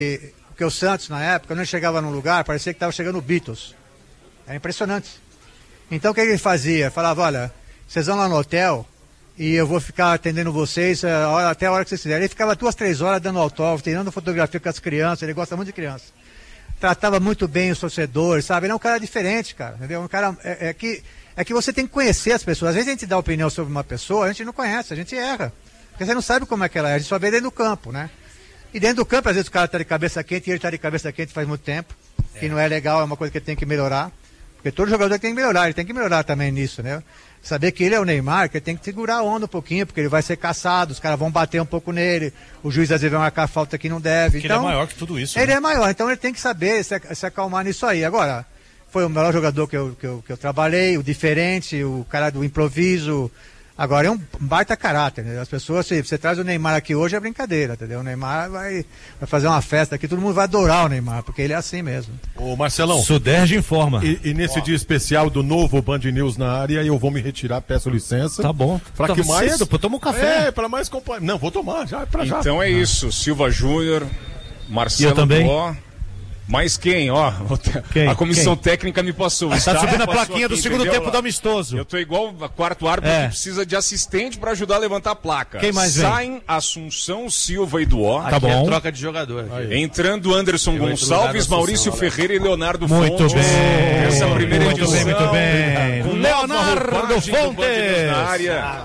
porque o Santos, na época, quando ele chegava num lugar, parecia que estava chegando o Beatles. Era impressionante. Então, o que ele fazia? Falava, olha, vocês vão lá no hotel e eu vou ficar atendendo vocês até a hora que vocês quiserem. Ele ficava 2, 3 horas dando autógrafo, tirando fotografia com as crianças, ele gosta muito de criança. Tratava muito bem os torcedores, sabe? Ele é um cara diferente, cara, entendeu? Um cara, é que você tem que conhecer as pessoas. Às vezes a gente dá opinião sobre uma pessoa, a gente não conhece, a gente erra. Porque você não sabe como é que ela é, a gente só vê dentro do campo, né? E dentro do campo, às vezes o cara está de cabeça quente e ele está de cabeça quente faz muito tempo, que não é legal, é uma coisa que ele tem que melhorar. Porque todo jogador tem que melhorar, ele tem que melhorar também nisso, né? Saber que ele é o Neymar, que ele tem que segurar a onda um pouquinho, porque ele vai ser caçado, os caras vão bater um pouco nele, o juiz às vezes vai marcar falta que não deve. Porque então, ele é maior que tudo isso. Ele né? é maior, então ele tem que saber se acalmar nisso aí. Agora, foi o melhor jogador que eu trabalhei, o diferente, o cara do improviso. Agora é um baita caráter, né? As pessoas, se você traz o Neymar aqui hoje é brincadeira, entendeu? O Neymar vai fazer uma festa aqui, todo mundo vai adorar o Neymar, porque ele é assim mesmo. Ô Marcelão, Suderge informa. E nesse dia especial do novo Band News na área, eu vou me retirar, peço licença. Tá bom. Pra que mais? Cedo, pô, toma um café. Para mais companhia. Não, vou tomar, já, pra já. Então é isso, Silva Júnior, Marcelo eu também. Dó. Mas quem, ó, Quem? a comissão técnica me passou. Tá Está subindo a passou plaquinha aqui, do segundo entendeu? tempo do amistoso. Eu tô igual a quarto árbitro que precisa de assistente para ajudar a levantar a placa. Quem mais vem? Saem Assunção, Silva e Duó. Tá bom. Troca de jogador. Entrando Anderson Gonçalves, Maurício Ferreira e Leonardo Muito Fontes. bem. Essa é a primeira Muito edição. bem, muito bem. Com Leonardo nova roupagem do Band News na Fontes. área.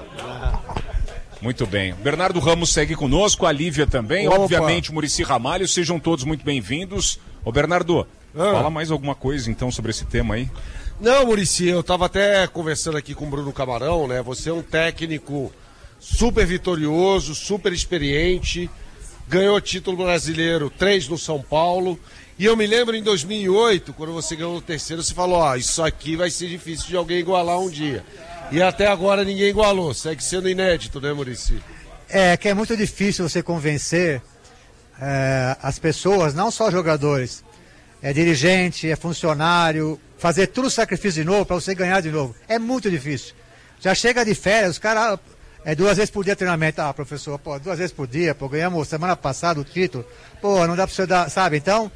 Muito bem. Bernardo Ramos segue conosco, a Lívia também. Opa. Obviamente, Muricy Ramalho. Sejam todos muito bem-vindos. Ô, Bernardo, fala mais alguma coisa então sobre esse tema aí. Não, Muricy, eu estava até conversando aqui com o Bruno Camarão, né? Você é um técnico super vitorioso, super experiente, ganhou título brasileiro 3 no São Paulo. E eu me lembro em 2008, quando você ganhou o terceiro, você falou, ó, isso aqui vai ser difícil de alguém igualar um dia. E até agora ninguém igualou, segue sendo inédito, né, Muricy? É que é muito difícil você convencer as pessoas, não só jogadores, é dirigente, é funcionário, fazer tudo sacrifício de novo para você ganhar de novo. É muito difícil. Já chega de férias, os caras 2 vezes por dia treinamento. Ah, professor, pô, 2 vezes por dia, pô, ganhamos semana passada o título. Pô, não dá para você dar, sabe? Então,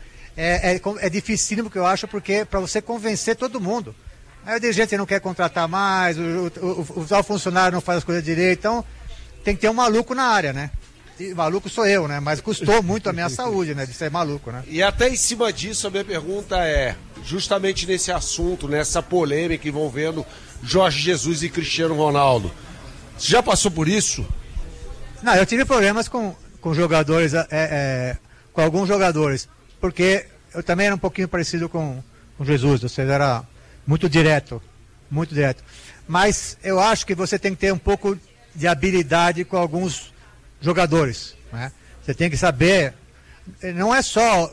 é dificílimo que eu acho, porque para você convencer todo mundo. Aí o dirigente não quer contratar mais, o tal funcionário não faz as coisas direito, então tem que ter um maluco na área, né? E maluco sou eu, né? Mas custou muito a minha saúde, né? De ser maluco, né? E até em cima disso, a minha pergunta é, justamente nesse assunto, nessa polêmica envolvendo Jorge Jesus e Cristiano Ronaldo. Você já passou por isso? Não, eu tive problemas com jogadores, com alguns jogadores, porque eu também era um pouquinho parecido com Jesus, ou seja, era muito direto, muito direto. Mas eu acho que você tem que ter um pouco de habilidade com alguns jogadores, né? Você tem que saber, não é só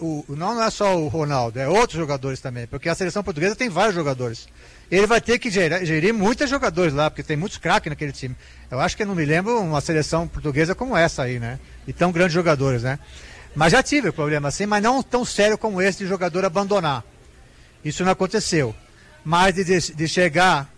o Ronaldo, é outros jogadores também, porque a seleção portuguesa tem vários jogadores. Ele vai ter que gerir muitos jogadores lá, porque tem muitos craques naquele time. Eu acho que eu não me lembro uma seleção portuguesa como essa aí, né? E tão grandes jogadores, né? Mas já tive problema assim, mas não tão sério como esse de jogador abandonar. Isso não aconteceu. Mas de chegar,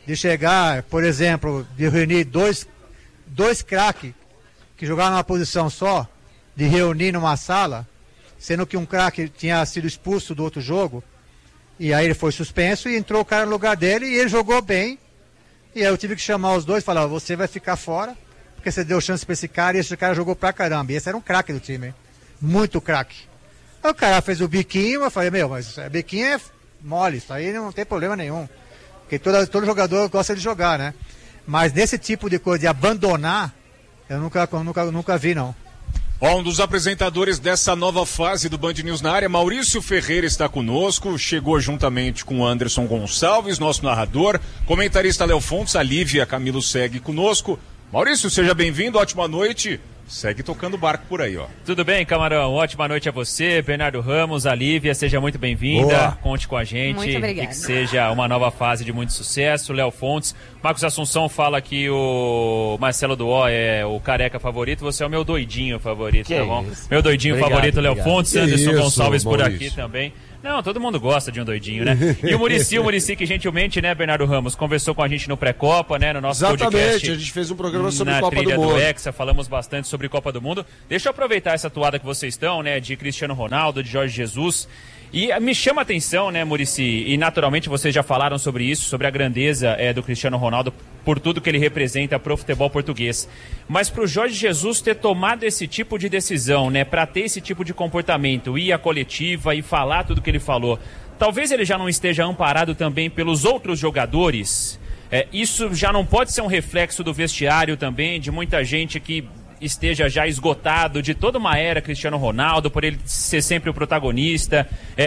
por exemplo, de reunir dois craques que jogaram numa posição só, de reunir numa sala, sendo que um craque tinha sido expulso do outro jogo, e aí ele foi suspenso e entrou o cara no lugar dele e ele jogou bem. E aí eu tive que chamar os dois e falar, você vai ficar fora, porque você deu chance pra esse cara e esse cara jogou pra caramba. E esse era um craque do time, hein? Muito craque. Aí o cara fez o biquinho, eu falei, mas biquinho é mole, isso aí não tem problema nenhum. Porque todo jogador gosta de jogar, né? Mas nesse tipo de coisa de abandonar, eu nunca vi, não. Um dos apresentadores dessa nova fase do Band News na área, Maurício Ferreira, está conosco, chegou juntamente com Anderson Gonçalves, nosso narrador, comentarista Léo Fontes, a Lívia Camilo segue conosco. Maurício, seja bem-vindo, ótima noite. Segue tocando o barco por aí, ó. Tudo bem, Camarão? Ótima noite a você, Bernardo Ramos, a Lívia, seja muito bem-vinda. Conte com a gente. Muito obrigada. E que seja uma nova fase de muito sucesso. Léo Fontes. Marcos Assunção fala que o Marcelo Duó é o careca favorito. Você é o meu doidinho favorito, tá bom? Meu doidinho favorito, Léo Fontes. Anderson Gonçalves por aqui também. Não, todo mundo gosta de um doidinho, né? E o Muricy que gentilmente, né, Bernardo Ramos, conversou com a gente no Pré-Copa, né, no nosso podcast. Exatamente, a gente fez um programa sobre Copa do Mundo. Na trilha do Hexa, falamos bastante sobre Copa do Mundo. Deixa eu aproveitar essa toada que vocês estão, né, de Cristiano Ronaldo, de Jorge Jesus. E me chama a atenção, né, Muricy, e naturalmente vocês já falaram sobre isso, sobre a grandeza do Cristiano Ronaldo, por tudo que ele representa para o futebol português. Mas para o Jorge Jesus ter tomado esse tipo de decisão, né, para ter esse tipo de comportamento, ir à coletiva e falar tudo que ele falou, talvez ele já não esteja amparado também pelos outros jogadores. Isso já não pode ser um reflexo do vestiário também, de muita gente que esteja já esgotado de toda uma era Cristiano Ronaldo, por ele ser sempre o protagonista,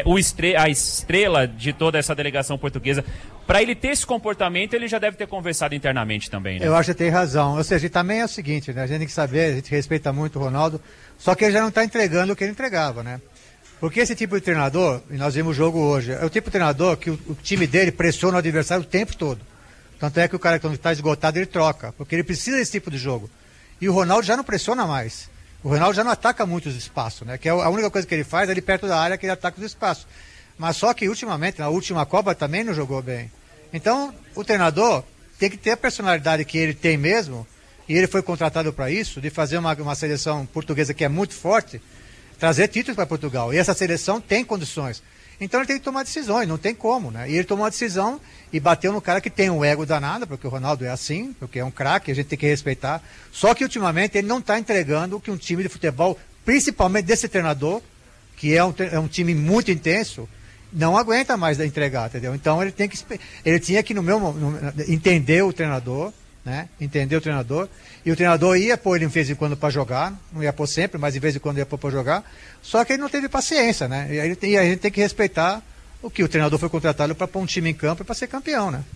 a estrela de toda essa delegação portuguesa. Para ele ter esse comportamento, ele já deve ter conversado internamente também, né? Eu acho que tem razão. Ou seja, também é o seguinte, né? A gente tem que saber, a gente respeita muito o Ronaldo, só que ele já não está entregando o que ele entregava, né? Porque esse tipo de treinador, e nós vimos o jogo hoje, é o tipo de treinador que o time dele pressiona o adversário o tempo todo. Tanto é que o cara, quando está esgotado, ele troca, porque ele precisa desse tipo de jogo. E o Ronaldo já não pressiona mais. O Ronaldo já não ataca muito os espaços, né? Que é a única coisa que ele faz, ali perto da área, que ele ataca os espaços. Mas só que ultimamente, na última Copa, também não jogou bem. Então, o treinador tem que ter a personalidade que ele tem mesmo, e ele foi contratado para isso, de fazer uma seleção portuguesa que é muito forte, trazer títulos para Portugal. E essa seleção tem condições. Então ele tem que tomar decisões, não tem como, né? E ele tomou uma decisão e bateu no cara que tem um ego danado, porque o Ronaldo é assim, porque é um craque, a gente tem que respeitar. Só que ultimamente ele não está entregando o que um time de futebol, principalmente desse treinador, que é um time muito intenso, não aguenta mais entregar, entendeu? Então ele tinha que entender o treinador, né? Entender o treinador, e o treinador ia pôr ele de vez em quando para jogar, não ia pôr sempre, mas de vez em quando ia pôr para jogar, só que ele não teve paciência, né? E a gente tem que respeitar o que o treinador foi contratado para pôr um time em campo e para ser campeão, né?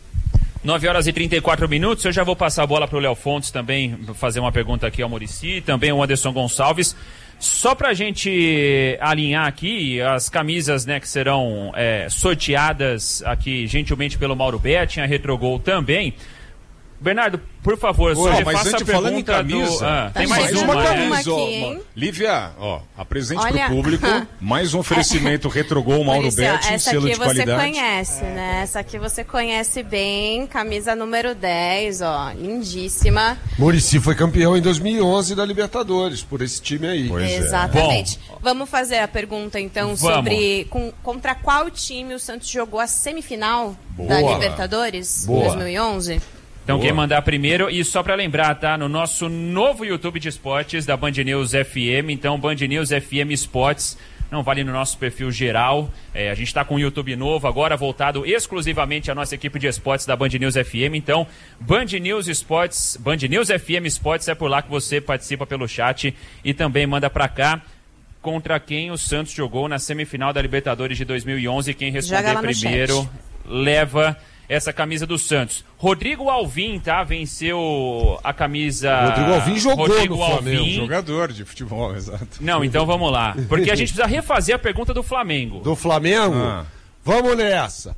9h34, eu já vou passar a bola para o Léo Fontes também, fazer uma pergunta aqui ao Muricy, também ao Anderson Gonçalves. Só para a gente alinhar aqui as camisas, né, que serão sorteadas aqui gentilmente pelo Mauro Betting, a Retrogol também. Bernardo, por favor, só mas faça a falando em pergunta camisa, tem mais uma camisa, aqui, hein? Lívia, apresente para o público mais um oferecimento Retrogol Mauro Betting, selo de qualidade. Essa aqui você conhece, né? Essa aqui você conhece bem, camisa número 10, lindíssima. Muricy foi campeão em 2011 da Libertadores, por esse time aí. Pois exatamente. Vamos fazer a pergunta, então, sobre contra qual time o Santos jogou a semifinal da Libertadores em 2011? Então quem mandar primeiro, e só para lembrar, tá? No nosso novo YouTube de esportes da Band News FM, então Band News FM Esportes, não vale no nosso perfil geral, a gente está com um YouTube novo agora, voltado exclusivamente à nossa equipe de esportes da Band News FM, então Band News Esportes, Band News FM Esportes, é por lá que você participa pelo chat e também manda para cá contra quem o Santos jogou na semifinal da Libertadores de 2011, quem responder primeiro leva essa camisa do Santos. Rodrigo Alvim, tá? Venceu a camisa... Rodrigo Alvim jogou no Flamengo. Jogador de futebol, exato. Não, então vamos lá. Porque a gente precisa refazer a pergunta do Flamengo. Do Flamengo? Vamos nessa.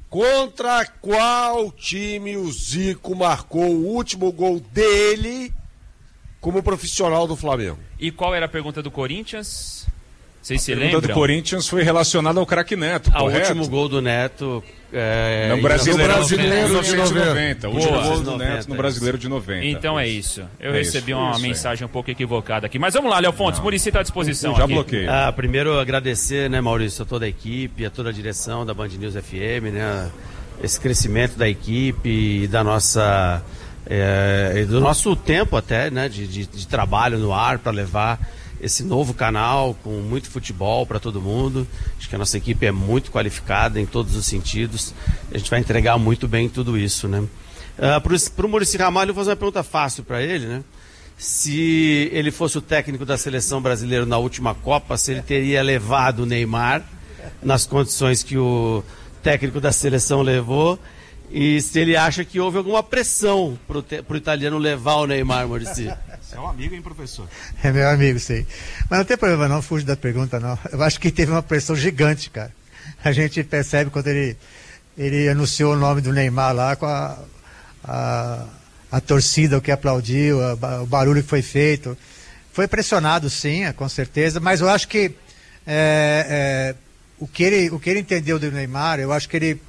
Contra qual time o Zico marcou o último gol dele como profissional do Flamengo? E qual era a pergunta do Corinthians? Vocês se lembram? A pergunta do Corinthians foi relacionada ao craque Neto, O último gol do Neto... no Brasileiro de 90. O último gol do 90, Neto no Brasileiro de 90. Então é isso. Eu recebi uma mensagem um pouco equivocada aqui. Mas vamos lá, Léo Fontes. Muricy está à disposição. Já aqui. bloqueei. Primeiro agradecer, né, Maurício, a toda a equipe, a toda a direção da Band News FM, né, esse crescimento da equipe e da nossa... do nosso tempo até, né, de trabalho no ar para levar esse novo canal com muito futebol para todo mundo. Acho que a nossa equipe é muito qualificada em todos os sentidos. A gente vai entregar muito bem tudo isso, né? Para o Muricy Ramalho, eu vou fazer uma pergunta fácil para ele, né? Se ele fosse o técnico da seleção brasileira na última Copa, se ele teria levado o Neymar nas condições que o técnico da seleção levou, e se ele acha que houve alguma pressão para o italiano levar o Neymar, Muricy. Você é um amigo, hein, professor? É meu amigo, sei. Mas não tem problema não, fujo da pergunta não. Eu acho que teve uma pressão gigante, cara. A gente percebe quando ele anunciou o nome do Neymar lá, com a torcida, o que aplaudiu, o barulho que foi feito. Foi pressionado sim, com certeza, mas eu acho que o que ele entendeu do Neymar, eu acho que ele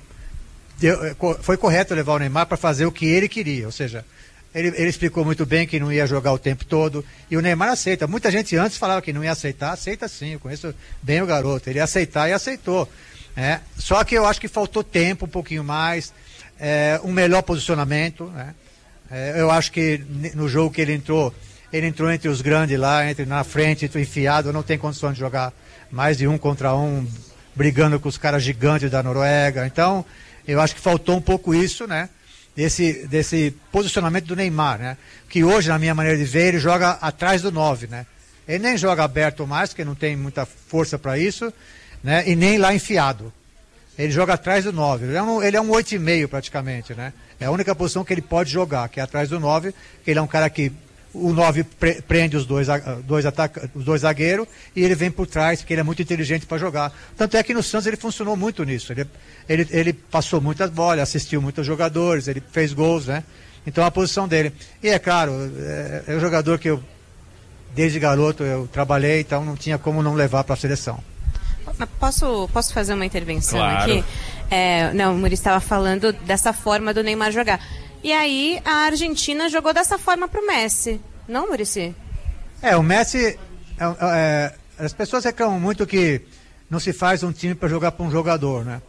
foi correto levar o Neymar para fazer o que ele queria, ou seja, ele explicou muito bem que não ia jogar o tempo todo, e o Neymar aceita. Muita gente antes falava que não ia aceitar, aceita sim, eu conheço bem o garoto, ele ia aceitar e aceitou. Só que eu acho que faltou tempo, um pouquinho mais, um melhor posicionamento, né? Eu acho que no jogo que ele entrou entre os grandes lá, na frente, enfiado, não tem condições de jogar mais de 1 contra 1, brigando com os caras gigantes da Noruega. Então, eu acho que faltou um pouco isso, né? Desse posicionamento do Neymar, né? Que hoje, na minha maneira de ver, ele joga atrás do 9, né? Ele nem joga aberto mais, porque não tem muita força para isso, né? E nem lá enfiado. Ele joga atrás do 9. Ele é um 8,5 praticamente, né? É a única posição que ele pode jogar, que é atrás do 9, que ele é um cara que o 9 prende os dois zagueiros e ele vem por trás, porque ele é muito inteligente para jogar. Tanto é que no Santos ele funcionou muito nisso. Ele passou muitas bolas, assistiu muitos jogadores, ele fez gols, né? Então a posição dele. E é claro, é um jogador que desde garoto eu trabalhei, então não tinha como não levar para a seleção. Posso fazer uma intervenção claro. aqui? O Muricy estava falando dessa forma do Neymar jogar. E aí a Argentina jogou dessa forma pro Messi. Não, Muricy? O Messi... as pessoas reclamam muito que não se faz um time para jogar para um jogador, né?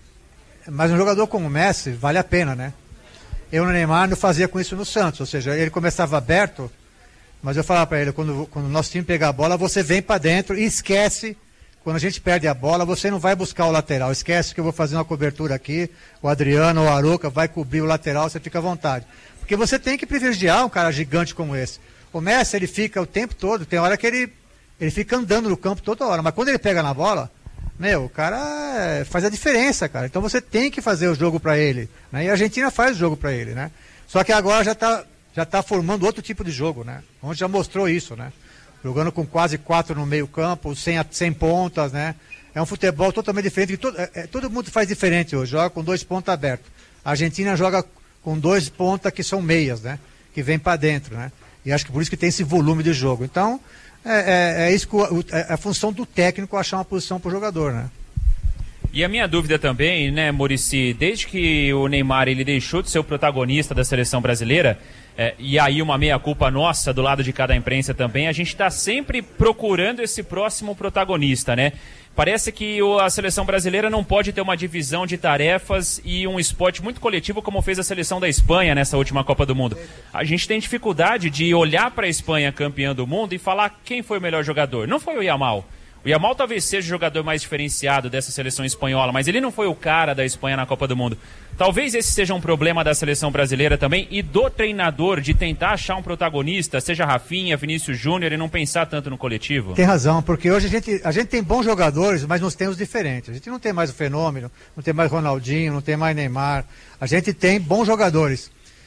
Mas um jogador como o Messi vale a pena, né? Eu no Neymar não fazia com isso no Santos. Ou seja, ele começava aberto, mas eu falava para ele, quando o nosso time pegar a bola, você vem para dentro e esquece. Quando a gente perde a bola, você não vai buscar o lateral. Esquece que eu vou fazer uma cobertura aqui, o Adriano ou o Arouca vai cobrir o lateral, você fica à vontade. Porque você tem que privilegiar um cara gigante como esse. O Messi, ele fica o tempo todo, tem hora que ele fica andando no campo toda hora, mas quando ele pega na bola, o cara faz a diferença, cara. Então você tem que fazer o jogo para ele, né? E a Argentina faz o jogo para ele, né? Só que agora já tá formando outro tipo de jogo, né? Onde já mostrou isso, né? Jogando com quase 4 no meio campo, sem pontas, né? É um futebol totalmente diferente. Todo mundo faz diferente hoje, joga com 2 pontas abertos. A Argentina joga com 2 pontas que são meias, né? Que vem para dentro, né? E acho que por isso que tem esse volume de jogo. Então, isso é a função do técnico achar uma posição para o jogador, né? E a minha dúvida também, né, Muricy, desde que o Neymar ele deixou de ser o protagonista da seleção brasileira, e aí uma meia-culpa nossa do lado de cada imprensa também, a gente está sempre procurando esse próximo protagonista, né? Parece que a seleção brasileira não pode ter uma divisão de tarefas e um esporte muito coletivo como fez a seleção da Espanha nessa última Copa do Mundo. A gente tem dificuldade de olhar para a Espanha campeã do mundo e falar quem foi o melhor jogador. Não foi o Yamal. O Yamal talvez seja o jogador mais diferenciado dessa seleção espanhola, mas ele não foi o cara da Espanha na Copa do Mundo. Talvez esse seja um problema da seleção brasileira também e do treinador de tentar achar um protagonista, seja Rafinha, Vinícius Júnior, e não pensar tanto no coletivo. Tem razão, porque hoje a gente tem bons jogadores, mas nós temos diferentes. A gente não tem mais o Fenômeno, não tem mais Ronaldinho, não tem mais Neymar. A gente tem bons jogadores.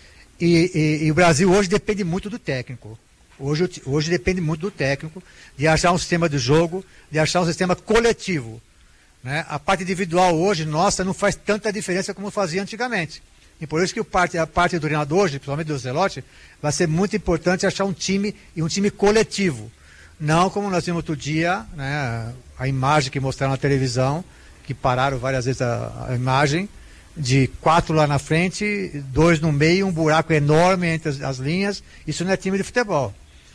E o Brasil hoje depende muito do técnico. Hoje depende muito do técnico, de achar um sistema de jogo, de achar um sistema coletivo, né? A parte individual hoje, nossa, não faz tanta diferença como fazia antigamente. E por isso que a parte do treinador hoje, principalmente do Ancelotti, vai ser muito importante achar um time coletivo. Não como nós vimos outro dia, né? A imagem que mostraram na televisão, que pararam várias vezes a imagem, de 4 lá na frente, 2 no meio, um buraco enorme entre as linhas. Isso não é time de futebol.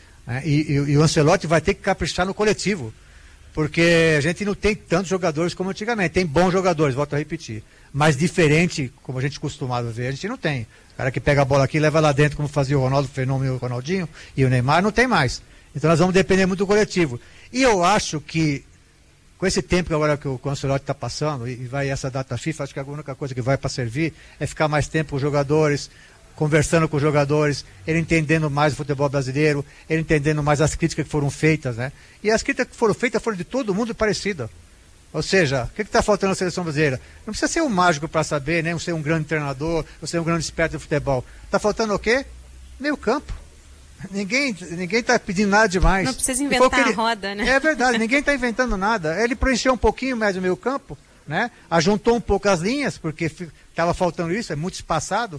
E o Ancelotti vai ter que caprichar no coletivo, porque a gente não tem tantos jogadores como antigamente. Tem bons jogadores, volto a repetir, mas diferente, como a gente costumava ver, a gente não tem. O cara que pega a bola aqui e leva lá dentro, como fazia o Ronaldo, o Fenômeno, o Ronaldinho e o Neymar, não tem mais. Então nós vamos depender muito do coletivo. E eu acho que, com esse tempo agora que o Ancelotti está passando, e vai essa data FIFA, acho que a única coisa que vai para servir é ficar mais tempo com os jogadores, conversando com os jogadores, ele entendendo mais o futebol brasileiro, ele entendendo mais as críticas que foram feitas, né? E as críticas que foram feitas foram de todo mundo parecidas. Ou seja, o que está faltando na seleção brasileira? Não precisa ser um mágico para saber, nem ser um grande treinador, ou ser um grande esperto de futebol. Está faltando o quê? Meio campo. Ninguém está pedindo nada demais. Não precisa inventar a roda, né? É verdade, ninguém está inventando nada. Ele preencheu um pouquinho mais o meio campo, né? Ajuntou um pouco as linhas, porque estava faltando isso, é muito espaçado.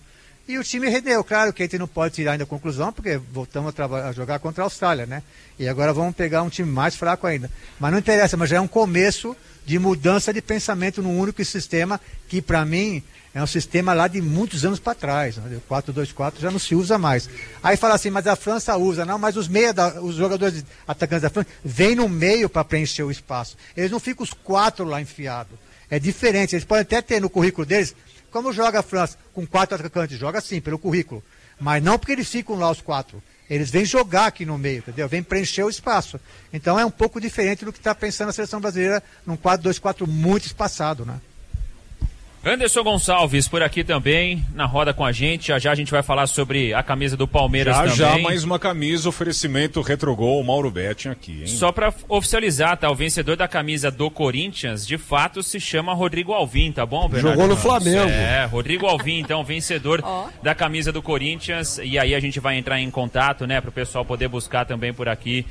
E o time rendeu. Claro que a gente não pode tirar ainda a conclusão, porque voltamos a jogar contra a Austrália, né? E agora vamos pegar um time mais fraco ainda. Mas não interessa, mas já é um começo de mudança de pensamento num único sistema, que para mim é um sistema lá de muitos anos para trás. Né? 4-2-4 já não se usa mais. Aí fala assim, mas a França usa. Não, mas os jogadores atacantes da França vêm no meio para preencher o espaço. Eles não ficam os 4 lá enfiados. É diferente. Eles podem até ter no currículo deles, como joga a França com 4 atacantes, joga assim, pelo currículo. Mas não porque eles ficam lá os 4. Eles vêm jogar aqui no meio, entendeu? Vêm preencher o espaço. Então é um pouco diferente do que está pensando a seleção brasileira num 4-2-4 muito espaçado, né? Anderson Gonçalves por aqui também, na roda com a gente. Já já a gente vai falar sobre a camisa do Palmeiras também. Já mais uma camisa, oferecimento Retrogol, Mauro Betting aqui, hein? Só para oficializar, tá? O vencedor da camisa do Corinthians, de fato, se chama Rodrigo Alvim, tá bom, Bernardo? Jogou no Flamengo. Rodrigo Alvim, então, vencedor da camisa do Corinthians. E aí a gente vai entrar em contato, né, pro pessoal poder buscar também por aqui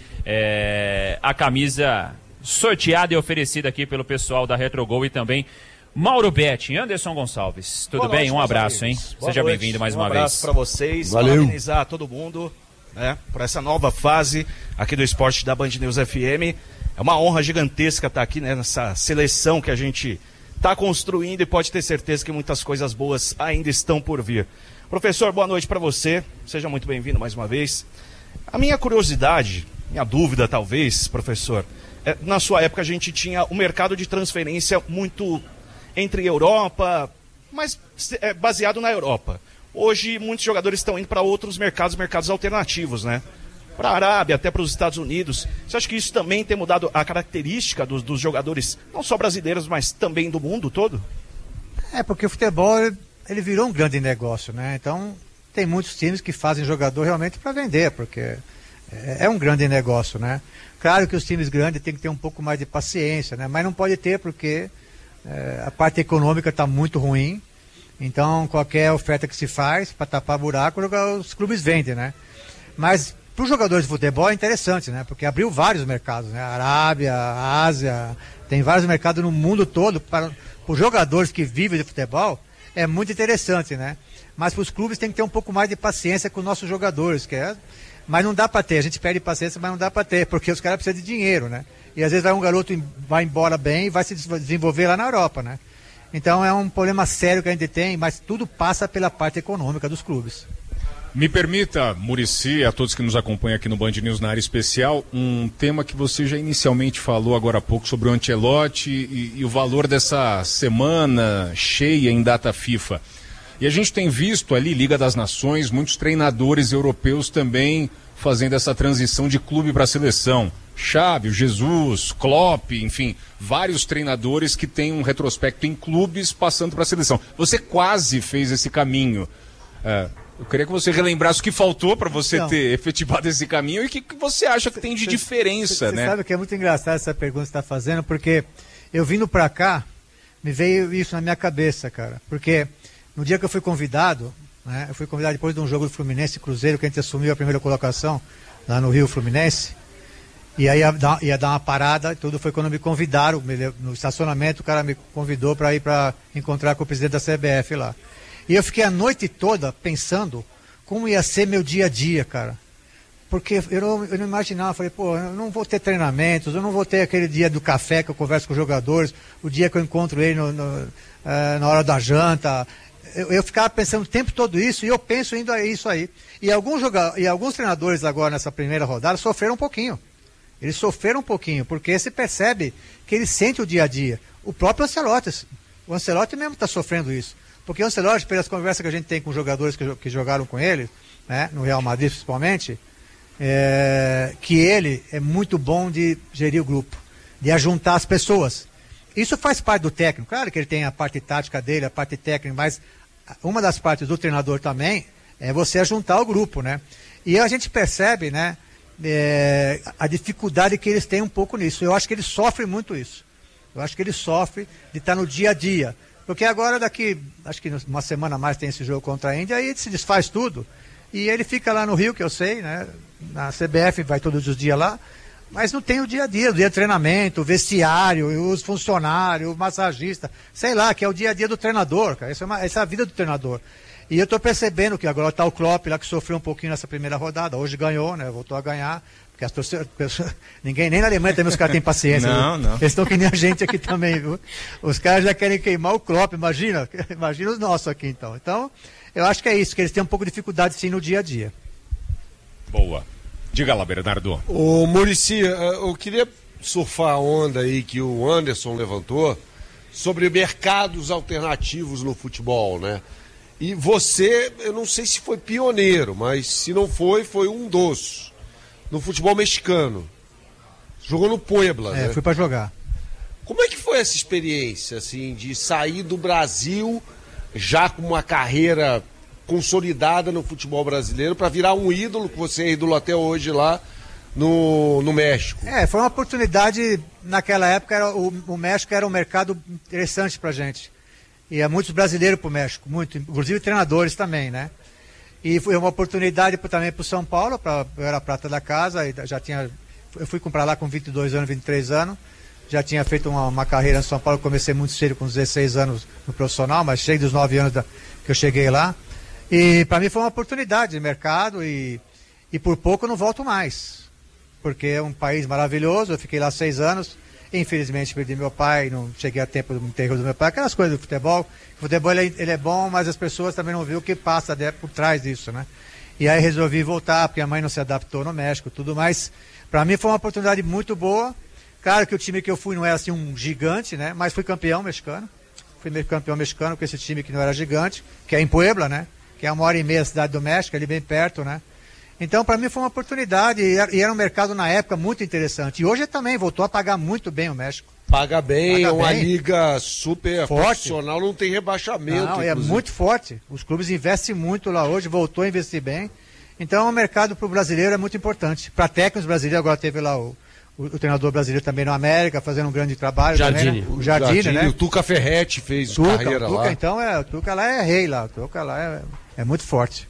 a camisa sorteada e oferecida aqui pelo pessoal da Retrogol e também Mauro Betting. Anderson Gonçalves, tudo bem? Noite, um abraço, hein? Seja bem-vindo mais uma vez. Um abraço para vocês, valeu. Parabenizar todo mundo, né, por essa nova fase aqui do esporte da Band News FM. É uma honra gigantesca estar aqui, né, nessa seleção que a gente está construindo e pode ter certeza que muitas coisas boas ainda estão por vir. Professor, boa noite para você, seja muito bem-vindo mais uma vez. A minha curiosidade, minha dúvida talvez, professor, na sua época a gente tinha um mercado de transferência muito entre Europa, mas baseado na Europa. Hoje muitos jogadores estão indo para outros mercados alternativos, né? Para a Arábia, até para os Estados Unidos. Você acha que isso também tem mudado a característica dos jogadores, não só brasileiros, mas também do mundo todo? Porque o futebol ele virou um grande negócio, né? Então tem muitos times que fazem jogador realmente para vender, porque é um grande negócio, né? Claro que os times grandes têm que ter um pouco mais de paciência, né? Mas não pode ter porque a parte econômica está muito ruim. Então qualquer oferta que se faz para tapar buraco, os clubes vendem, né? Mas para os jogadores de futebol é interessante, né? Porque abriu vários mercados, né? Arábia, Ásia, tem vários mercados no mundo todo. Para os jogadores que vivem de futebol é muito interessante, né? Mas para os clubes tem que ter um pouco mais de paciência com os nossos jogadores, mas não dá para ter. A gente perde paciência, mas não dá para ter, porque os caras precisam de dinheiro, né? E às vezes um garoto vai embora bem e vai se desenvolver lá na Europa, né? Então é um problema sério que a gente tem, mas tudo passa pela parte econômica dos clubes. Me permita, Muricy, a todos que nos acompanham aqui no Band News na área especial, um tema que você já inicialmente falou agora há pouco sobre o Ancelotti e o valor dessa semana cheia em data FIFA. E a gente tem visto ali, Liga das Nações, muitos treinadores europeus também fazendo essa transição de clube para seleção. Xavi, Jesus, Klopp, enfim, vários treinadores que têm um retrospecto em clubes passando para a seleção. Você quase fez esse caminho. Eu queria que você relembrasse o que faltou para você ter efetivado esse caminho e o que você acha que tem de diferença, né? Você sabe que é muito engraçado essa pergunta que você está fazendo, porque eu vindo para cá, me veio isso na minha cabeça, cara. Porque no dia que eu fui convidado, né, eu fui convidado depois de um jogo do Fluminense e Cruzeiro, que a gente assumiu a primeira colocação lá no Rio Fluminense, e aí ia dar uma parada, tudo foi quando me convidaram, no estacionamento o cara me convidou para ir para encontrar com o presidente da CBF lá. E eu fiquei a noite toda pensando como ia ser meu dia a dia, cara. Porque eu não imaginava, falei, eu não vou ter treinamentos, eu não vou ter aquele dia do café que eu converso com os jogadores, o dia que eu encontro ele na hora da janta. Eu ficava pensando o tempo todo isso, e eu penso indo a isso aí. E alguns treinadores agora nessa primeira rodada sofreram um pouquinho. Eles sofreram um pouquinho, porque se percebe que eles sentem o dia a dia. O próprio Ancelotti, mesmo está sofrendo isso. Porque o Ancelotti, pelas conversas que a gente tem com os jogadores que jogaram com ele, né, no Real Madrid principalmente, que ele é muito bom de gerir o grupo, de ajuntar as pessoas. Isso faz parte do técnico. Claro que ele tem a parte tática dele, a parte técnica, mas uma das partes do treinador também é você ajuntar o grupo, né? E a gente percebe, né, a dificuldade que eles têm um pouco nisso. Eu acho que eles sofrem muito isso. Eu acho que eles sofrem de estar no dia a dia. Porque agora acho que uma semana a mais tem esse jogo contra a Índia, aí se desfaz tudo. E ele fica lá no Rio, que eu sei, né? Na CBF vai todos os dias lá, mas não tem o dia a dia, o dia de treinamento, o vestiário, os funcionários, o massagista, sei lá, que é o dia a dia do treinador, cara. Essa é a vida do treinador. E eu estou percebendo que agora está o Klopp lá que sofreu um pouquinho nessa primeira rodada. Hoje ganhou, né? Voltou a ganhar. Porque as pessoas, ninguém, nem na Alemanha também os caras têm paciência. Não, viu? não. Eles estão que nem a gente aqui também, viu? Os caras já querem queimar o Klopp, imagina os nossos aqui então. Então, eu acho que é isso, que eles têm um pouco de dificuldade sim no dia a dia. Boa. Diga lá, Bernardo. Ô, Muricy, eu queria surfar a onda aí que o Anderson levantou sobre mercados alternativos no futebol, né? E você, eu não sei se foi pioneiro, mas se não foi, foi um dos. No futebol mexicano. Jogou no Puebla, né? Fui para jogar. Como é que foi essa experiência, assim, de sair do Brasil já com uma carreira consolidada no futebol brasileiro para virar um ídolo, que você é ídolo até hoje lá no México? Foi uma oportunidade, naquela época o México era um mercado interessante pra gente. E muitos brasileiros pro México, muito, inclusive treinadores também, né? E foi uma oportunidade também para o São Paulo, eu era a prata da casa, e eu fui comprar lá com 22 anos, 23 anos, já tinha feito uma carreira no São Paulo, comecei muito cedo, com 16 anos no profissional, mas cheguei dos 9 anos que eu cheguei lá. E para mim foi uma oportunidade de mercado e por pouco eu não volto mais, porque é um país maravilhoso, eu fiquei lá 6 anos, infelizmente perdi meu pai, não cheguei a tempo do enterro do meu pai, aquelas coisas do futebol. O futebol ele é bom, mas as pessoas também não viram o que passa por trás disso, né? E aí resolvi voltar, porque a mãe não se adaptou no México, tudo mais. Para mim foi uma oportunidade muito boa. Claro que o time que eu fui não era assim um gigante, né? Mas fui campeão mexicano. Fui campeão mexicano com esse time que não era gigante, que é em Puebla, né? Que é 1h30 da cidade do México, ali bem perto, né? Então, para mim foi uma oportunidade e era um mercado na época muito interessante. E hoje também voltou a pagar muito bem o México. Paga bem, é uma liga super forte, profissional, não tem rebaixamento. Não, é muito forte. Os clubes investem muito lá hoje, voltou a investir bem. Então, o mercado para o brasileiro é muito importante. Para técnicos brasileiros, agora teve lá o treinador brasileiro também no América, fazendo um grande trabalho. Jardine. Também, né? O Jardine, né? O Tuca Ferretti fez carreira lá. Então, o Tuca lá é rei lá. O Tuca lá é muito forte.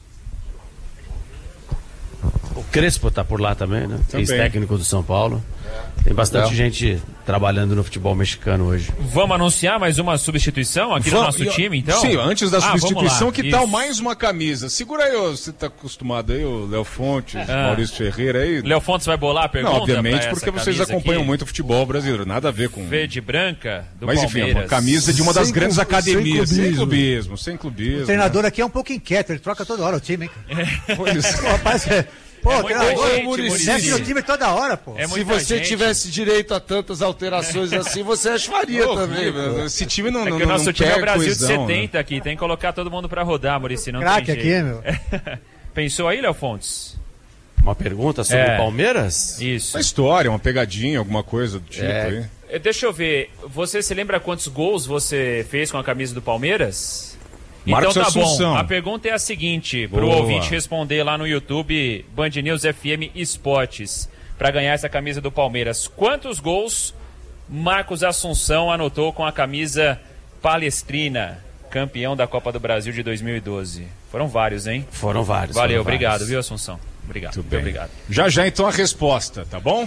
O Crespo está por lá também, né? Ex-técnico do São Paulo. Tem bastante gente trabalhando no futebol mexicano hoje. Vamos anunciar mais uma substituição aqui no nosso time, então? Sim, antes da substituição, que tal mais uma camisa? Segura aí, você tá acostumado aí, o Léo Fontes, Maurício Ferreira aí. Léo Fontes vai bolar a pergunta? Não, obviamente, porque vocês acompanham muito o futebol brasileiro, nada a ver com... Verde e branca do Mas Palmeiras. enfim, uma camisa de uma das grandes academias. Sem clubismo. O treinador aqui é um pouco inquieto, ele troca toda hora o time, hein? Pois é. Rapaz, pô, treinador, desce no time toda hora, pô. Se você tivesse direito a tantas alterações assim, você as faria também. Esse time não que o nosso time é o Brasil de 70 aqui, tem que colocar todo mundo pra rodar, Muricy, não craque tem jeito. aqui, meu. Pensou aí, Léo Fontes? Uma pergunta sobre o Palmeiras? Isso. Uma história, uma pegadinha, alguma coisa do tipo aí. Deixa eu ver, você se lembra quantos gols você fez com a camisa do Palmeiras? Marcos Então tá Assunção. bom, a pergunta é a seguinte, pro ouvinte responder lá no YouTube, Band News FM Esportes, para ganhar essa camisa do Palmeiras. Quantos gols Marcos Assunção anotou com a camisa palestrina, campeão da Copa do Brasil de 2012? Foram vários, hein? Foram vários. Valeu, obrigado, viu, Assunção? Obrigado, muito obrigado. Já então a resposta, tá bom?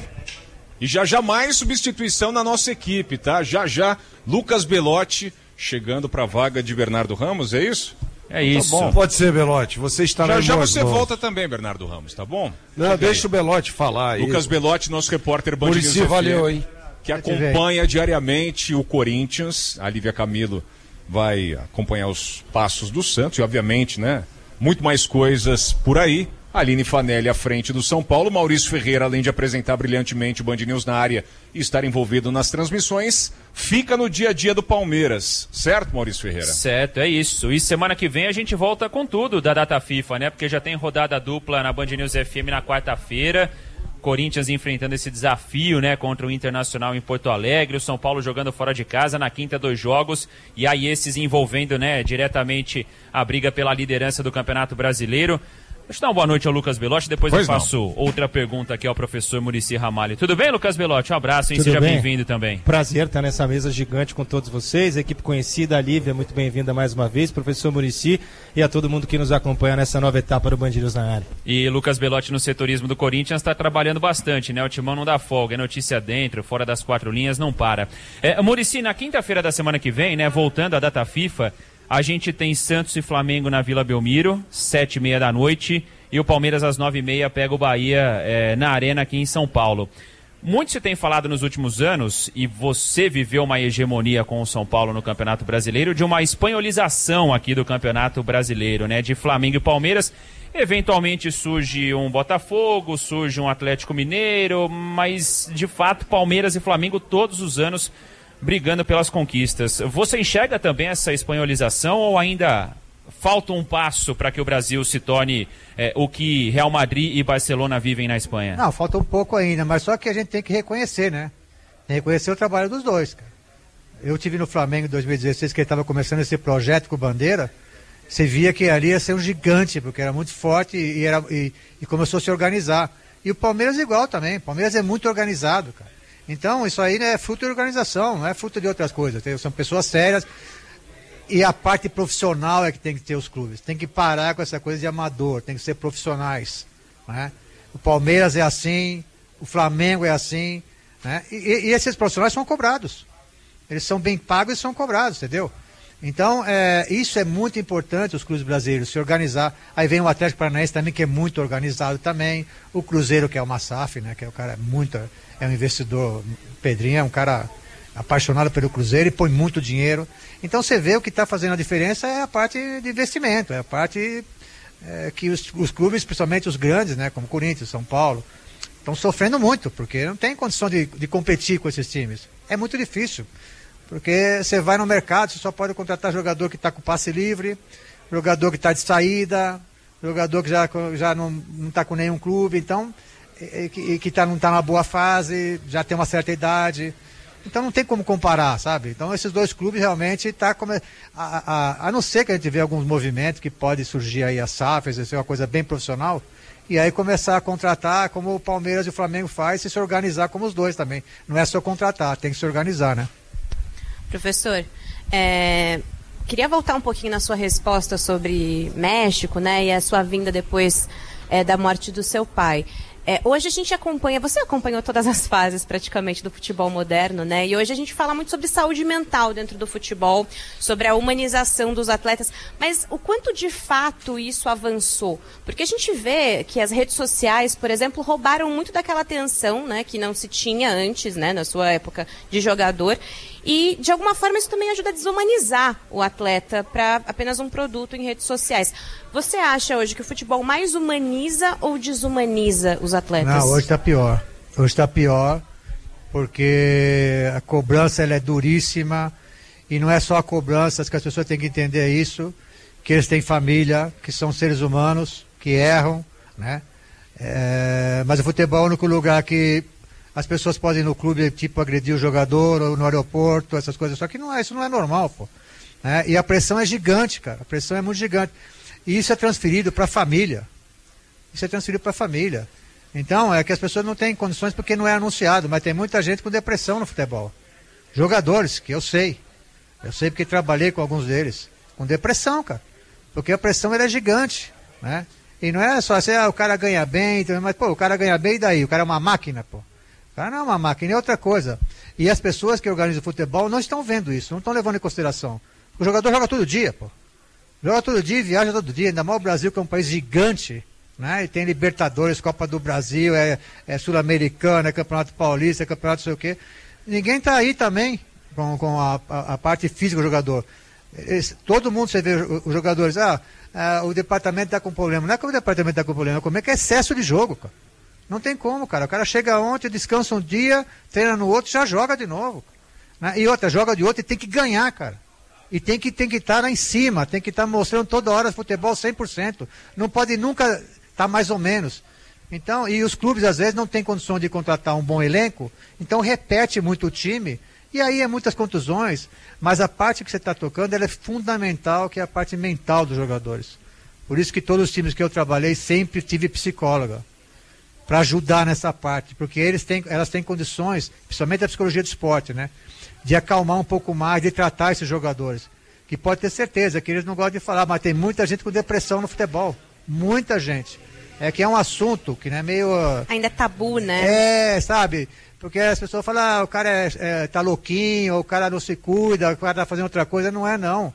E já mais substituição na nossa equipe, tá? Já Lucas Belotti chegando para a vaga de Bernardo Ramos, é isso? É isso. Tá bom, pode ser, Belotti. Você estará Já você volta também, Bernardo Ramos, tá bom? Não, deixa o Belotti falar. Lucas Belotti, nosso repórter Band News FM, valeu, hein? Que acompanha diariamente o Corinthians. A Lívia Camilo vai acompanhar os passos do Santos e, obviamente, né? Muito mais coisas por aí. Aline Fanelli à frente do São Paulo, Maurício Ferreira, além de apresentar brilhantemente o Band News na área e estar envolvido nas transmissões, fica no dia a dia do Palmeiras, certo, Maurício Ferreira? Certo, é isso. E semana que vem a gente volta com tudo da data FIFA, né? Porque já tem rodada dupla na Band News FM na quarta-feira. Corinthians enfrentando esse desafio, né, contra o Internacional em Porto Alegre, o São Paulo jogando fora de casa, na quinta 2 jogos, e aí esses envolvendo, né, diretamente a briga pela liderança do Campeonato Brasileiro. Deixa eu dar uma boa noite ao Lucas Belotti, depois eu faço outra pergunta aqui ao professor Muricy Ramalho. Tudo bem, Lucas Belotti? Um abraço, hein? Seja bem-vindo também. Prazer estar nessa mesa gigante com todos vocês, a equipe conhecida, a Lívia, muito bem-vinda mais uma vez, professor Muricy e a todo mundo que nos acompanha nessa nova etapa do Band News na área. E Lucas Belotti no setorismo do Corinthians está trabalhando bastante, né? O timão não dá folga, é notícia dentro, fora das quatro linhas, não para. Muricy, na quinta-feira da semana que vem, né, voltando à data FIFA, A gente tem Santos e Flamengo na Vila Belmiro, 7h30 da noite. E o Palmeiras às 9h30 pega o Bahia na Arena aqui em São Paulo. Muito se tem falado nos últimos anos, e você viveu uma hegemonia com o São Paulo no Campeonato Brasileiro, de uma espanholização aqui do Campeonato Brasileiro, né? De Flamengo e Palmeiras. Eventualmente surge um Botafogo, surge um Atlético Mineiro, mas de fato Palmeiras e Flamengo todos os anos brigando pelas conquistas. Você enxerga também essa espanholização ou ainda falta um passo para que o Brasil se torne o que Real Madrid e Barcelona vivem na Espanha? Não, falta um pouco ainda, mas só que a gente tem que reconhecer, né? Tem que reconhecer o trabalho dos dois, cara. Eu tive no Flamengo em 2016, que ele estava começando esse projeto com o Bandeira, você via que ali ia ser um gigante, porque era muito forte e começou a se organizar. E o Palmeiras igual também, o Palmeiras é muito organizado, cara. Então, isso aí é fruto de organização, não é fruto de outras coisas. São pessoas sérias. E a parte profissional é que tem que ter os clubes. Tem que parar com essa coisa de amador, tem que ser profissionais. Né? O Palmeiras é assim, o Flamengo é assim. Né? E esses profissionais são cobrados. Eles são bem pagos e são cobrados, entendeu? Então, isso é muito importante, os clubes brasileiros se organizar. Aí vem o Atlético Paranaense também, que é muito organizado também. O Cruzeiro, que é uma SAF, né? Que é o cara é um investidor. O Pedrinho é um cara apaixonado pelo Cruzeiro e põe muito dinheiro. Então você vê o que está fazendo a diferença é a parte de investimento, é a parte que os clubes, principalmente os grandes, né, como Corinthians, São Paulo, estão sofrendo muito, porque não tem condição de competir com esses times. É muito difícil, porque você vai no mercado, você só pode contratar jogador que está com passe livre, jogador que está de saída, jogador que já não está com nenhum clube, então, que não está numa boa fase, já tem uma certa idade. Então não tem como comparar, sabe? Então esses dois clubes realmente a não ser que a gente vê alguns movimentos que pode surgir aí a SAF, ser uma coisa bem profissional, e aí começar a contratar como o Palmeiras e o Flamengo faz e se organizar como os dois também. Não é só contratar, tem que se organizar, né? Professor, queria voltar um pouquinho na sua resposta sobre México, né? E a sua vinda depois da morte do seu pai. Hoje a gente você acompanhou todas as fases praticamente do futebol moderno, né? E hoje a gente fala muito sobre saúde mental dentro do futebol, sobre a humanização dos atletas, mas o quanto de fato isso avançou? Porque a gente vê que as redes sociais, por exemplo, roubaram muito daquela atenção, né, que não se tinha antes, né, na sua época de jogador, e de alguma forma isso também ajuda a desumanizar o atleta para apenas um produto em redes sociais. Você acha hoje que o futebol mais humaniza ou desumaniza os atletas? Não, hoje está pior. Hoje está pior porque a cobrança ela é duríssima e não é só a cobrança, as pessoas têm que entender isso, que eles têm família, que são seres humanos, que erram, né? Mas o futebol é o único lugar que as pessoas podem ir no clube, tipo, agredir o jogador, ou no aeroporto, essas coisas. Só que isso não é normal, pô. E a pressão é gigante, cara. A pressão é muito gigante. E isso é transferido para a família. Isso é transferido para a família. Então, é que as pessoas não têm condições porque não é anunciado, mas tem muita gente com depressão no futebol. Jogadores, que eu sei. Eu sei porque trabalhei com alguns deles. Com depressão, cara. Porque a pressão ela é gigante, né? E não é só assim, o cara ganha bem, mas, pô, o cara ganha bem e daí? O cara é uma máquina, pô. O cara não é uma máquina, é outra coisa. E as pessoas que organizam o futebol não estão vendo isso, não estão levando em consideração. O jogador joga todo dia, pô. Joga todo dia e viaja todo dia. Ainda mais o Brasil, que é um país gigante, né? E tem Libertadores, Copa do Brasil, Sul-Americana, Campeonato Paulista, Campeonato não sei o quê. Ninguém está aí também com a parte física do jogador. Todo mundo, você vê os jogadores, o departamento está com problema. Não é que o departamento está com problema, como é que é excesso de jogo, cara. Não tem como, cara. O cara chega ontem, descansa um dia, treina no outro, já joga de novo. Né? E outra, joga de outro e tem que ganhar, cara. E tem que estar lá em cima, tem que estar mostrando toda hora futebol 100%. Não pode nunca estar mais ou menos. Então, e os clubes às vezes não têm condição de contratar um bom elenco, então repete muito o time, e aí é muitas contusões, mas a parte que você está tocando ela é fundamental, que é a parte mental dos jogadores. Por isso que todos os times que eu trabalhei sempre tive psicóloga, para ajudar nessa parte, porque elas têm condições, principalmente a psicologia do esporte, né? De acalmar um pouco mais, de tratar esses jogadores. Que pode ter certeza que eles não gostam de falar, mas tem muita gente com depressão no futebol. Muita gente. É que é um assunto que não é meio... Ainda é tabu, né? Sabe? Porque as pessoas falam, o cara tá louquinho, ou o cara não se cuida, o cara tá fazendo outra coisa. Não é, não.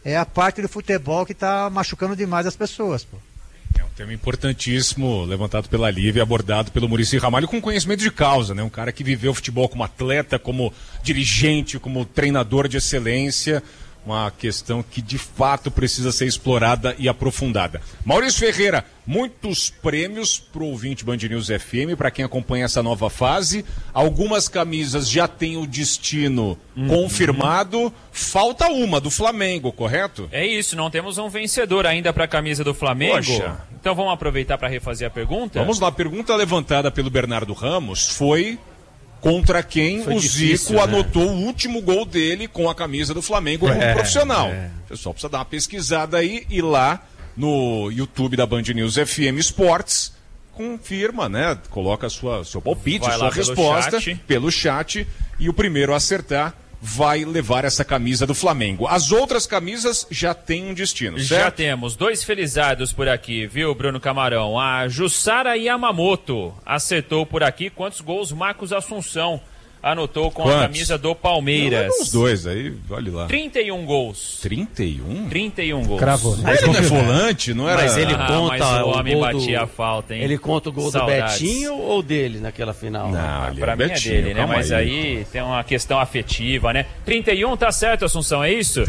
é a parte do futebol que está machucando demais as pessoas, pô. É um tema importantíssimo, levantado pela Lívia, abordado pelo Muricy Ramalho com conhecimento de causa, né? Um cara que viveu o futebol como atleta, como dirigente, como treinador de excelência. Uma questão que de fato precisa ser explorada e aprofundada. Maurício Ferreira, muitos prêmios para o ouvinte Band News FM, para quem acompanha essa nova fase. Algumas camisas já têm o destino confirmado. Falta uma, do Flamengo, correto? É isso, não temos um vencedor ainda para a camisa do Flamengo. Poxa. Então vamos aproveitar para refazer a pergunta? Vamos lá, a pergunta levantada pelo Bernardo Ramos foi... contra quem o Zico anotou o último gol dele com a camisa do Flamengo como profissional. O pessoal precisa dar uma pesquisada aí e lá no YouTube da Band News FM Esportes confirma, né? Coloca seu palpite, sua resposta pelo chat e o primeiro a acertar vai levar essa camisa do Flamengo. As outras camisas já têm um destino, certo? Já temos 2 felizados por aqui, viu, Bruno Camarão? A Jussara Yamamoto acertou por aqui. Quantos gols Marcos Assunção anotou com a camisa do Palmeiras? Os 2 aí, olha lá. 31 gols. 31? 31 gols. Cravou. Mas ele não é volante, não era? Mas ele conta mas o homem gol batia a falta, hein? Ele conta o gol Saudades. do Betinho ou dele naquela final? Não, Pra mim Betinho, é dele, né? calma Mas aí tem uma questão afetiva, né? 31, tá certo, Assunção, é isso?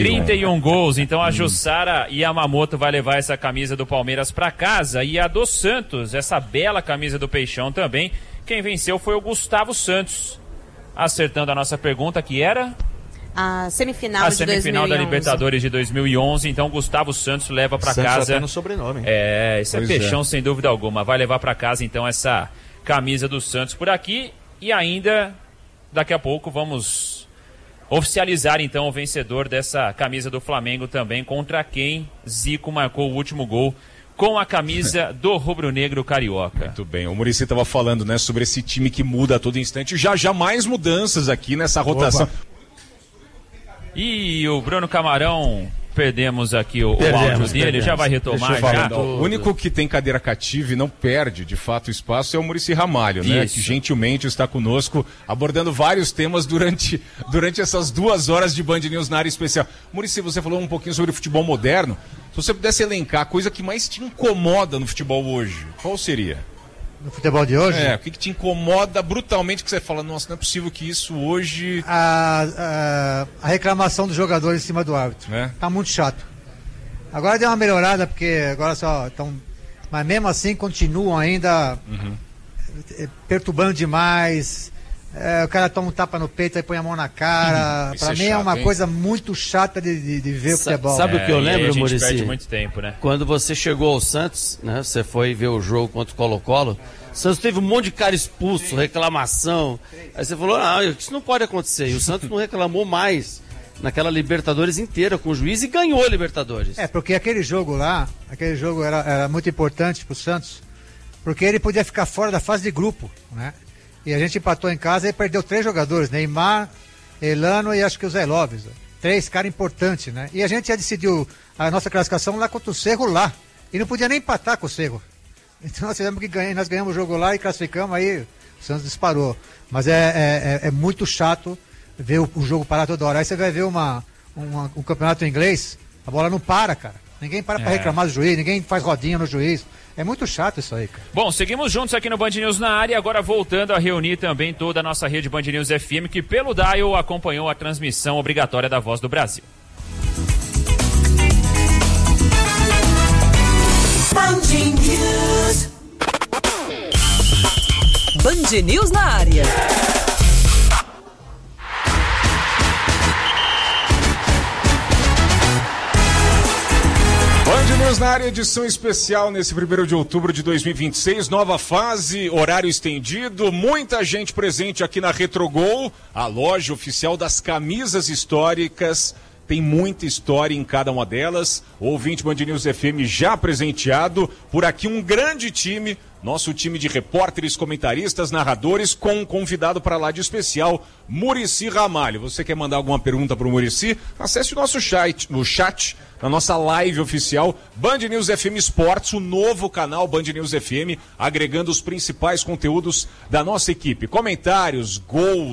31 gols. Então a Jussara Yamamoto vai levar essa camisa do Palmeiras pra casa. E a do Santos, essa bela camisa do Peixão também. Quem venceu foi o Gustavo Santos. Acertando a nossa pergunta, que era... A semifinal de 2011. A semifinal da Libertadores de 2011. Então Gustavo Santos leva pra casa... Até no sobrenome. Esse é Peixão, sem dúvida alguma. Vai levar pra casa, então, essa camisa do Santos por aqui. E ainda, daqui a pouco, vamos oficializar, então, o vencedor dessa camisa do Flamengo também, contra quem Zico marcou o último gol com a camisa do rubro-negro carioca. Muito bem, o Muricy estava falando, né, sobre esse time que muda a todo instante. Já mais mudanças aqui nessa rotação. E o Bruno Camarão, perdemos aqui o áudio dele, já vai retomar já. O único que tem cadeira cativa e não perde, de fato, o espaço é o Muricy Ramalho, né? Isso. Que gentilmente está conosco, abordando vários temas durante essas 2 horas de Band News na área especial. Muricy, você falou um pouquinho sobre futebol moderno. Se você pudesse elencar a coisa que mais te incomoda no futebol hoje, qual seria? No futebol de hoje? O que te incomoda brutalmente, que você fala, nossa, não é possível que isso hoje... A reclamação dos jogadores em cima do árbitro. Tá muito chato. Agora deu uma melhorada, porque agora só estão... Mas mesmo assim continuam ainda perturbando demais. O cara toma um tapa no peito e põe a mão na cara. Pra mim é uma coisa muito chata de ver o futebol. Sabe o que eu lembro, a gente Muricy? perde muito tempo, né? Quando você chegou ao Santos, né? Você foi ver o jogo contra o Colo-Colo. O Santos teve um monte de cara expulso, reclamação. Aí você falou, isso não pode acontecer. E o Santos não reclamou mais naquela Libertadores inteira com o juiz e ganhou a Libertadores. Porque aquele jogo era muito importante pro Santos, porque ele podia ficar fora da fase de grupo, né? E a gente empatou em casa e perdeu 3 jogadores, Neymar, Elano e acho que o Zé Lopes. 3 caras importantes, né? E a gente já decidiu a nossa classificação lá contra o Cerro lá. E não podia nem empatar com o Cerro. Então nós tivemos que ganhar, nós ganhamos o jogo lá e classificamos, aí o Santos disparou. Mas é muito chato ver o jogo parar toda hora. Aí você vai ver um campeonato inglês, a bola não para, cara. Ninguém para pra reclamar do juiz, ninguém faz rodinha no juiz. É muito chato isso aí, cara. Bom, seguimos juntos aqui no Band News na área, agora voltando a reunir também toda a nossa rede Band News FM, que pelo Dial acompanhou a transmissão obrigatória da Voz do Brasil. Band News. Band News na área. Band News na área, edição especial nesse 1º de outubro de 2026, nova fase, horário estendido, muita gente presente aqui na Retrogol, a loja oficial das camisas históricas. Tem muita história em cada uma delas. O ouvinte Band News FM já presenteado. Por aqui um grande time, nosso time de repórteres, comentaristas, narradores, com um convidado para lá de especial, Muricy Ramalho. Você quer mandar alguma pergunta para o Muricy? Acesse o nosso chat, na nossa live oficial, Band News FM Esportes, o novo canal Band News FM, agregando os principais conteúdos da nossa equipe. Comentários, gols,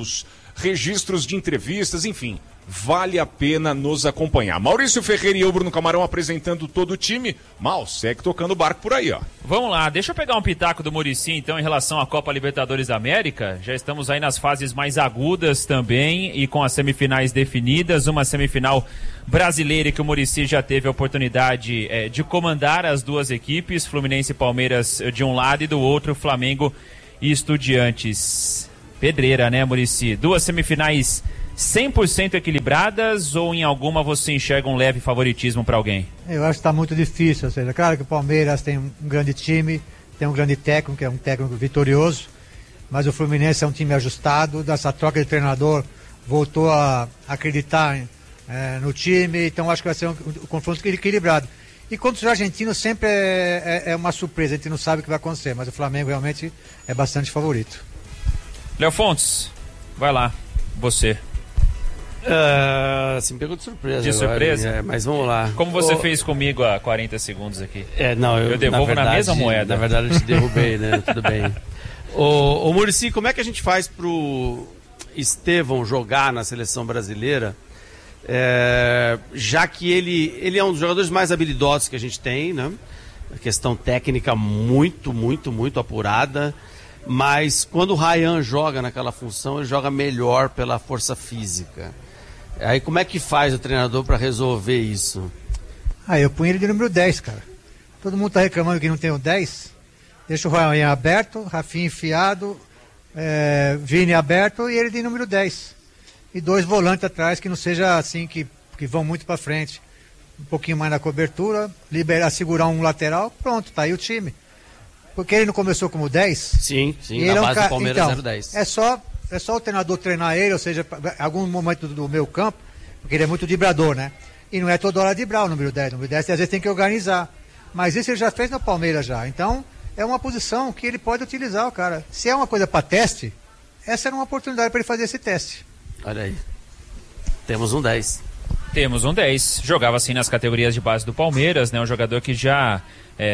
registros de entrevistas, enfim. Vale a pena nos acompanhar. Maurício Ferreira e eu, Bruno Camarão, apresentando todo o time. Mal, segue tocando o barco por aí, ó. Vamos lá, deixa eu pegar um pitaco do Muricy, então, em relação à Copa Libertadores da América. Já estamos aí nas fases mais agudas também e com as semifinais definidas. Uma semifinal brasileira que o Muricy já teve a oportunidade de comandar as duas equipes. Fluminense e Palmeiras de um lado e do outro, Flamengo e Estudiantes. Pedreira, né, Muricy? Duas semifinais 100% equilibradas ou em alguma você enxerga um leve favoritismo para alguém? Eu acho que está muito difícil, ou seja, claro que o Palmeiras tem um grande time, tem um grande técnico, que é um técnico vitorioso, mas o Fluminense é um time ajustado, dessa troca de treinador voltou a acreditar no time, então acho que vai ser um confronto equilibrado. E contra os argentinos sempre é uma surpresa, a gente não sabe o que vai acontecer, mas o Flamengo realmente é bastante favorito. Léo Fontes, vai lá, você. Você me pegou de surpresa. De agora, surpresa? Mas vamos lá. Como você fez comigo há 40 segundos aqui? Não, eu devolvo na mesma moeda. Na verdade eu te derrubei, né? Tudo bem. Ô Muricy, como é que a gente faz pro Estevão jogar na seleção brasileira? Já que ele é um dos jogadores mais habilidosos que a gente tem, né? A questão técnica muito, muito, muito apurada. Mas quando o Ryan joga naquela função, ele joga melhor pela força física. Aí como é que faz o treinador para resolver isso? Eu punho ele de número 10, cara. Todo mundo tá reclamando que não tem o 10. Deixa o Ryan aberto, Rafinha enfiado, Vini aberto e ele de número 10. E 2 volantes atrás que não seja assim, que vão muito para frente. Um pouquinho mais na cobertura, segurar um lateral, pronto, tá aí o time. Porque ele não começou como 10? Sim, na base do Palmeiras então, 0-10. É só o treinador treinar ele, ou seja, em algum momento do meio campo, porque ele é muito driblador, né? E não é toda hora driblar o número 10. O número 10 às vezes tem que organizar. Mas isso ele já fez no Palmeiras já. Então, é uma posição que ele pode utilizar, o cara. Se é uma coisa para teste, essa era uma oportunidade para ele fazer esse teste. Olha aí. Temos um 10. Temos um 10. Jogava assim nas categorias de base do Palmeiras, né? Um jogador que já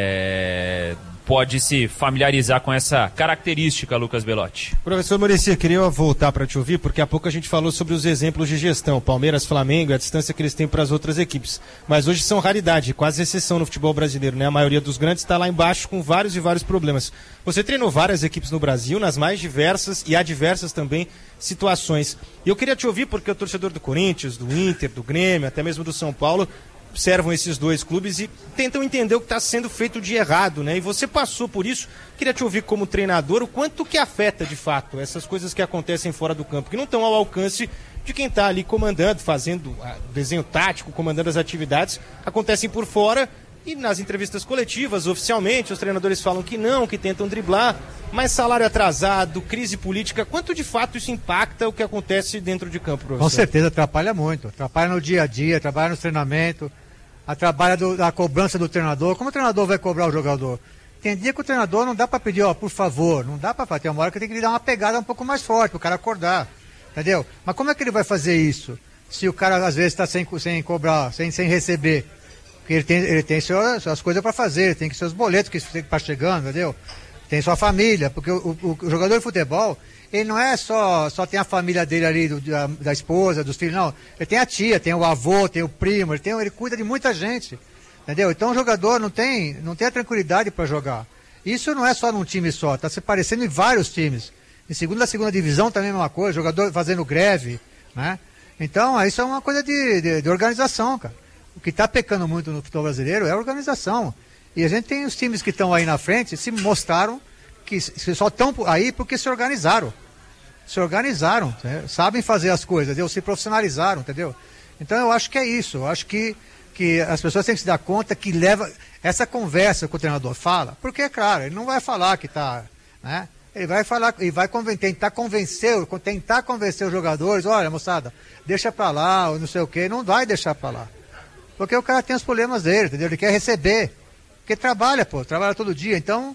pode se familiarizar com essa característica, Lucas Belotti. Professor Muricy, eu queria voltar para te ouvir, porque há pouco a gente falou sobre os exemplos de gestão, Palmeiras, Flamengo, a distância que eles têm para as outras equipes. Mas hoje são raridade, quase exceção no futebol brasileiro, né? A maioria dos grandes está lá embaixo com vários e vários problemas. Você treinou várias equipes no Brasil, nas mais diversas e adversas também situações. E eu queria te ouvir, porque o torcedor do Corinthians, do Inter, do Grêmio, até mesmo do São Paulo, observam esses dois clubes e tentam entender o que está sendo feito de errado, né? E você passou por isso. Queria te ouvir como treinador o quanto que afeta de fato essas coisas que acontecem fora do campo, que não estão ao alcance de quem está ali comandando, fazendo desenho tático, comandando as atividades, acontecem por fora e nas entrevistas coletivas, oficialmente, os treinadores falam que não, que tentam driblar, mas salário atrasado, crise política, quanto de fato isso impacta o que acontece dentro de campo, professor? Com certeza, atrapalha muito. Atrapalha no dia a dia, atrapalha no treinamento, atrapalha da cobrança do treinador. Como o treinador vai cobrar o jogador? Tem dia que o treinador não dá para pedir, por favor, não dá para fazer. Tem uma hora que tem que lhe dar uma pegada um pouco mais forte, para o cara acordar, entendeu? Mas como é que ele vai fazer isso? Se o cara às vezes está sem cobrar, sem receber? Porque ele tem suas coisas para fazer, ele tem seus boletos que está chegando, entendeu? Tem sua família, porque o jogador de futebol, ele não é só tem a família dele ali, da esposa, dos filhos, não. Ele tem a tia, tem o avô, tem o primo, ele cuida de muita gente, entendeu? Então o jogador não tem a tranquilidade para jogar. Isso não é só num time só, está se parecendo em vários times. Em segunda divisão também é a mesma coisa, jogador fazendo greve, né? Então isso é uma coisa de organização, cara. O que está pecando muito no futebol brasileiro é a organização. E a gente tem os times que estão aí na frente, se mostraram que só estão aí porque se organizaram. Se organizaram, sabem fazer as coisas, entendeu? Se profissionalizaram, entendeu? Então eu acho que é isso. Eu acho que as pessoas têm que se dar conta que leva essa conversa que o treinador fala, porque é claro, ele não vai falar que está, né? Ele vai falar e vai tentar convencer os jogadores, olha moçada, deixa pra lá, ou não sei o quê, não vai deixar pra lá. Porque o cara tem os problemas dele, entendeu? Ele quer receber. Porque trabalha todo dia. Então,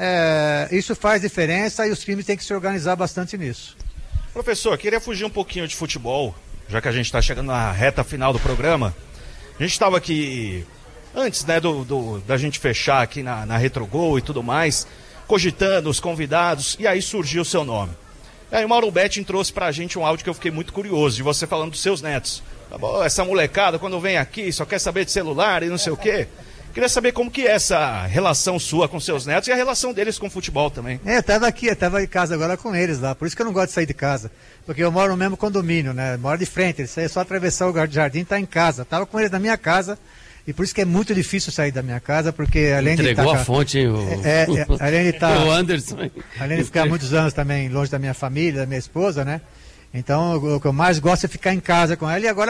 isso faz diferença e os times têm que se organizar bastante nisso. Professor, queria fugir um pouquinho de futebol, já que a gente está chegando na reta final do programa. A gente estava aqui, antes, né, da gente fechar aqui na Retrogol e tudo mais, cogitando os convidados, e aí surgiu o seu nome. Aí o Mauro Betting trouxe pra gente um áudio que eu fiquei muito curioso, de você falando dos seus netos. Tá bom, essa molecada, quando vem aqui, só quer saber de celular e não sei o quê. Queria saber como que é essa relação sua com seus netos e a relação deles com o futebol também. Eu tava em casa agora com eles lá, por isso que eu não gosto de sair de casa. Porque eu moro no mesmo condomínio, né? Eu moro de frente, eles é só atravessar o jardim, tá em casa. Tava com eles na minha casa, e por isso que é muito difícil sair da minha casa, porque além Entregou de a fonte, hein? Além de o Anderson. Além de ficar muitos anos também longe da minha família, da minha esposa, né? Então, o que eu mais gosto é ficar em casa com ela. E agora